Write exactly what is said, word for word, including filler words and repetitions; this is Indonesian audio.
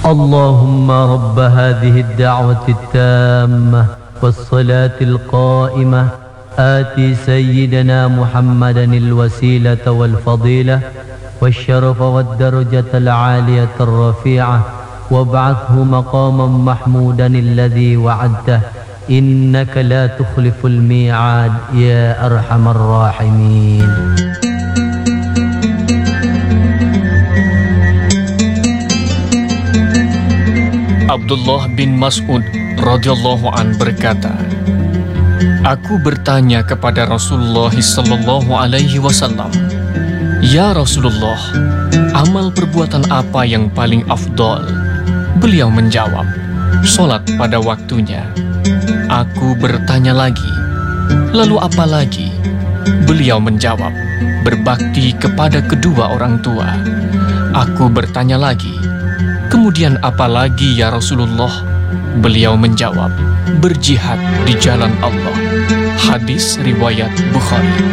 اللهم رب هذه الدعوة التامة والصلاة القائمة آتي سيدنا محمدا الوسيلة والفضيلة والشرف والدرجة العالية الرفيعة وابعثه مقاما محمودا الذي وعدته إنك لا تخلف الميعاد يا أرحم الراحمين. Abdullah bin Mas'ud radhiyallahu an berkata, aku bertanya kepada Rasulullah sallallahu alaihi wasallam, "Ya Rasulullah, amal perbuatan apa yang paling afdol?" Beliau menjawab, "Salat pada waktunya." Aku bertanya lagi, "Lalu apa lagi?" Beliau menjawab, "Berbakti kepada kedua orang tua." Aku bertanya lagi, "Kemudian apa lagi ya Rasulullah?" Beliau menjawab, "Berjihad di jalan Allah." Hadis riwayat Bukhari.